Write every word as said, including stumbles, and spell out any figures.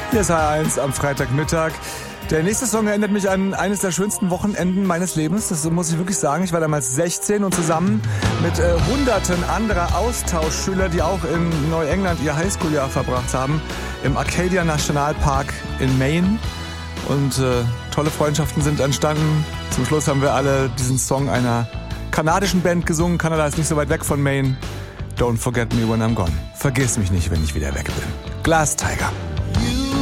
Hier ist H eins am Freitagmittag. Der nächste Song erinnert mich an eines der schönsten Wochenenden meines Lebens. Das muss ich wirklich sagen. Ich war damals sechzehn und zusammen mit äh, hunderten anderer Austauschschüler, die auch in Neuengland ihr Highschool-Jahr verbracht haben, im Acadia Nationalpark in Maine. Und äh, tolle Freundschaften sind entstanden. Zum Schluss haben wir alle diesen Song einer kanadischen Band gesungen. Kanada ist nicht so weit weg von Maine. Don't forget me when I'm gone. Vergiss mich nicht, wenn ich wieder weg bin. Glass Tiger.